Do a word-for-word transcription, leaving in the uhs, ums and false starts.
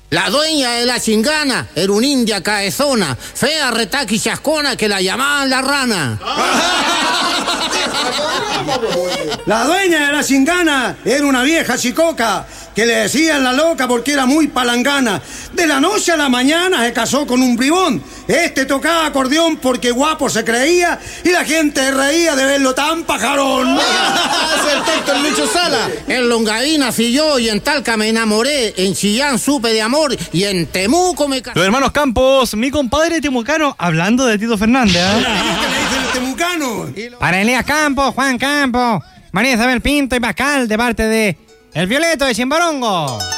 La dueña de la chingana era una india caezona, fea, retaca y chascona que la llamaban la rana. La dueña de la chingana era una vieja chicoca que le decían la loca porque era muy palangana. De la noche a la mañana se casó con un bribón. Este tocaba acordeón porque guapo se creía y la gente reía de verlo tan pajarón. Es el tonto el Lucho Sala. En Longaví nací yo y en Talca me enamoré. En Chillán supe de amor y en Temuco me casé. Los hermanos Campos, mi compadre temucano, hablando de Tito Fernández. ¿eh? ¿Qué le dicen el temucano? Para Elías Campos, Juan Campos, María Isabel Pinto y Pascal de parte de El Violeto de Chimbarongo.